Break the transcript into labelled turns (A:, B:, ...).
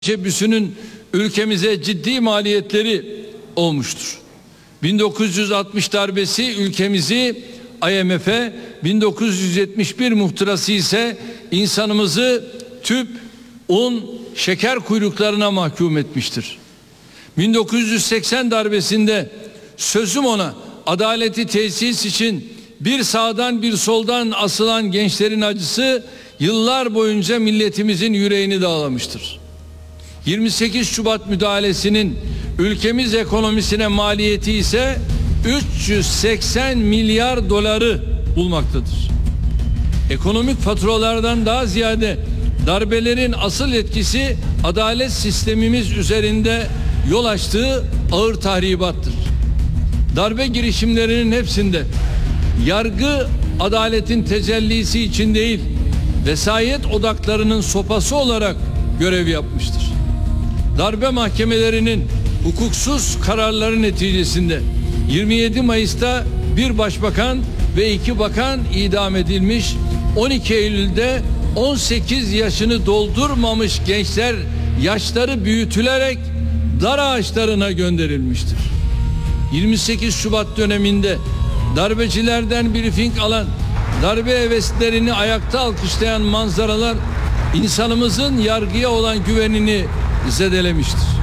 A: teşebbüsünün ülkemize ciddi maliyetleri olmuştur. 1960 darbesi ülkemizi IMF'e, 1971 muhtırası ise insanımızı tüp, un, şeker kuyruklarına mahkum etmiştir. 1980 darbesinde sözüm ona adaleti tesis için bir sağdan bir soldan asılan gençlerin acısı yıllar boyunca milletimizin yüreğini dağlamıştır. 28 Şubat müdahalesinin ülkemiz ekonomisine maliyeti ise 380 milyar doları bulmaktadır. Ekonomik faturalardan daha ziyade darbelerin asıl etkisi adalet sistemimiz üzerinde yol açtığı ağır tahribattır. Darbe girişimlerinin hepsinde yargı adaletin tecellisi için değil, vesayet odaklarının sopası olarak görev yapmıştır. Darbe mahkemelerinin hukuksuz kararları neticesinde 27 Mayıs'ta bir başbakan ve 2 bakan idam edilmiş, 12 Eylül'de 18 yaşını doldurmamış gençler yaşları büyütülerek dar ağaçlarına gönderilmiştir. 28 Şubat döneminde darbecilerden briefing alan, darbe heveslerini ayakta alkışlayan manzaralar insanımızın yargıya olan güvenini zedelemiştir.